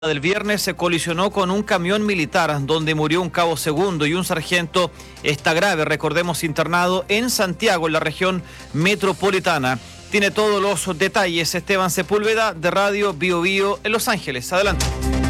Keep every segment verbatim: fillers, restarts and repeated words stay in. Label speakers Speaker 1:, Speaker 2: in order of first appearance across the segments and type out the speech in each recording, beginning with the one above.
Speaker 1: del viernes se colisionó con un camión militar donde murió un cabo segundo y un sargento está grave, recordemos, internado en Santiago, en la región metropolitana. Tiene todos los detalles Esteban Sepúlveda de Radio Bio Bio en Los Ángeles. Adelante.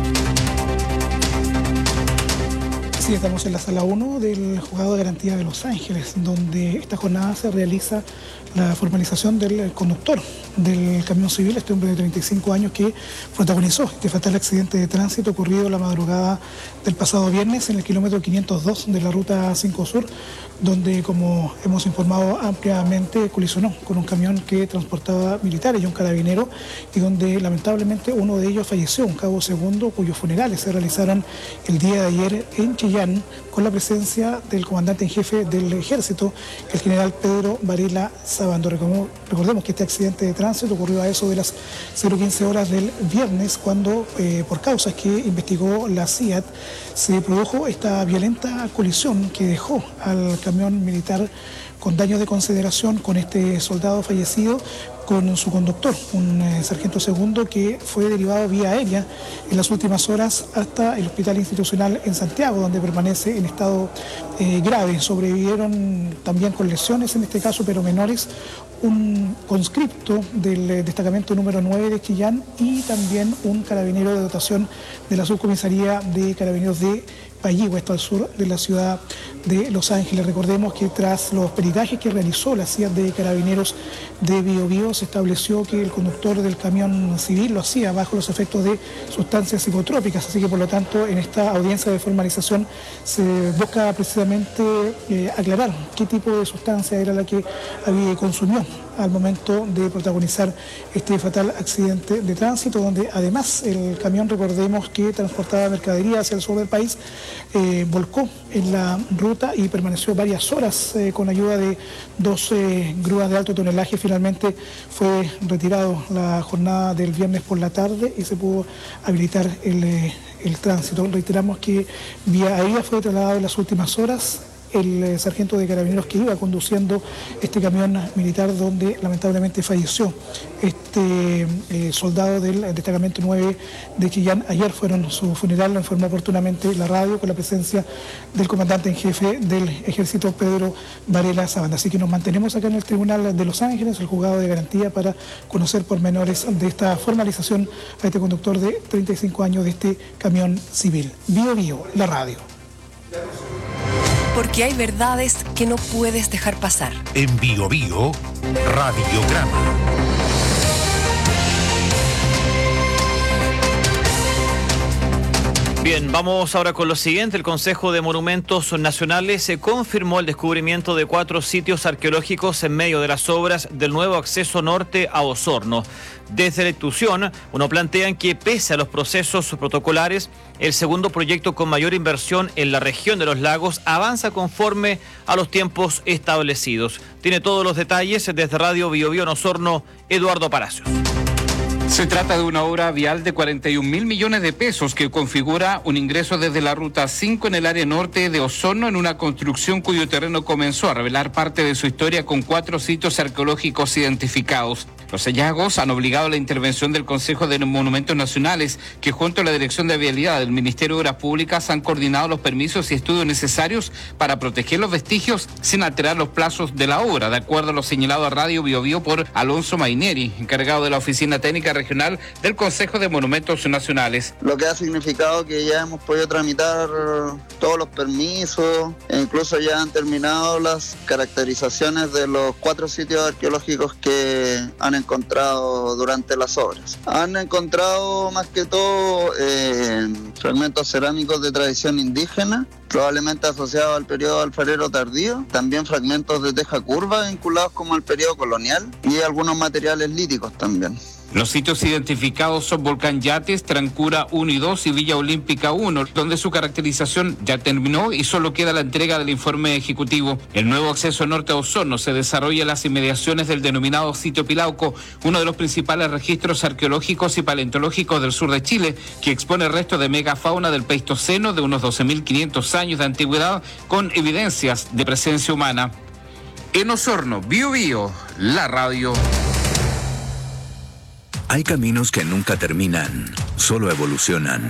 Speaker 2: Sí, estamos en la sala uno del Juzgado de Garantía de Los Ángeles, donde esta jornada se realiza la formalización del conductor del camión civil, este hombre de treinta y cinco años que protagonizó este fatal accidente de tránsito ocurrido la madrugada del pasado viernes en el kilómetro quinientos dos de la ruta cinco Sur, donde, como hemos informado ampliamente, colisionó con un camión que transportaba militares y un carabinero, y donde lamentablemente uno de ellos falleció, un cabo segundo, cuyos funerales se realizaron el día de ayer en Chillán, con la presencia del comandante en jefe del ejército, el general Pedro Varela Sabando. Recordemos que este accidente de tránsito ocurrió a eso de las cero quince horas del viernes, cuando eh, por causas que investigó la C I A T se produjo esta violenta colisión que dejó al camión militar con daños de consideración, con este soldado fallecido, con su conductor, un eh, sargento segundo que fue derivado vía aérea en las últimas horas hasta el hospital institucional en Santiago, donde permanece en estado eh, grave. Sobrevivieron también con lesiones en este caso, pero menores, un conscripto del eh, destacamento número nueve de Chillán y también un carabinero de dotación de la subcomisaría de carabineros de Payihue, esto al sur de la ciudad de Los Ángeles. Recordemos que tras los peritajes que realizó la C I A T de Carabineros de Bio Bio, se estableció que el conductor del camión civil lo hacía bajo los efectos de sustancias psicotrópicas, así que por lo tanto en esta audiencia de formalización se busca precisamente eh, aclarar qué tipo de sustancia era la que había consumió al momento de protagonizar este fatal accidente de tránsito, donde además el camión, recordemos que transportaba mercadería hacia el sur del país, eh, volcó en la ruta y permaneció varias horas eh, con ayuda de dos eh, grúas de alto tonelaje. Finalmente fue retirado la jornada del viernes por la tarde y se pudo habilitar el, eh, el tránsito. Reiteramos que vía aérea fue trasladado en las últimas horas el eh, sargento de carabineros que iba conduciendo este camión militar, donde lamentablemente falleció este eh, soldado del destacamento nueve de Chillán. Ayer fueron su funeral, lo informó oportunamente la radio, con la presencia del comandante en jefe del ejército, Pedro Varela Sabanda. Así que nos mantenemos acá en el Tribunal de Los Ángeles, el juzgado de garantía, para conocer pormenores de esta formalización a este conductor de treinta y cinco años de este camión civil. Bio Bio, la radio.
Speaker 3: Porque hay verdades que no puedes dejar pasar.
Speaker 4: En Bio Bio, Radiograma.
Speaker 1: Bien, vamos ahora con lo siguiente. El Consejo de Monumentos Nacionales se confirmó el descubrimiento de cuatro sitios arqueológicos en medio de las obras del nuevo acceso norte a Osorno. Desde la institución, uno plantean que pese a los procesos protocolares, el segundo proyecto con mayor inversión en la región de los lagos avanza conforme a los tiempos establecidos. Tiene todos los detalles desde Radio Bio Bio en Osorno, Eduardo Palacios.
Speaker 5: Se trata de una obra vial de cuarenta y un mil millones de pesos que configura un ingreso desde la Ruta cinco en el área norte de Osorno, en una construcción cuyo terreno comenzó a revelar parte de su historia con cuatro sitios arqueológicos identificados. Los hallazgos han obligado a la intervención del Consejo de Monumentos Nacionales, que junto a la Dirección de Vialidad del Ministerio de Obras Públicas han coordinado los permisos y estudios necesarios para proteger los vestigios sin alterar los plazos de la obra, de acuerdo a lo señalado a Radio Bio Bio por Alonso Maineri, encargado de la Oficina Técnica Regional del Consejo de Monumentos Nacionales.
Speaker 6: Lo que ha significado que ya hemos podido tramitar todos los permisos e incluso ya han terminado las caracterizaciones de los cuatro sitios arqueológicos que han encontrado durante las obras. Han encontrado más que todo eh, fragmentos cerámicos de tradición indígena, probablemente asociados al periodo alfarero tardío, también fragmentos de teja curva vinculados como al periodo colonial y algunos materiales líticos también.
Speaker 5: Los sitios identificados son Volcán Yates, Trancura uno y dos y Villa Olímpica uno, donde su caracterización ya terminó y solo queda la entrega del informe ejecutivo. El nuevo acceso norte a Osorno se desarrolla en las inmediaciones del denominado Sitio Pilauco, uno de los principales registros arqueológicos y paleontológicos del sur de Chile, que expone restos de megafauna del Pleistoceno de unos doce mil quinientos años de antigüedad, con evidencias de presencia humana. En Osorno, Bio Bio, la radio.
Speaker 7: Hay caminos que nunca terminan, solo evolucionan.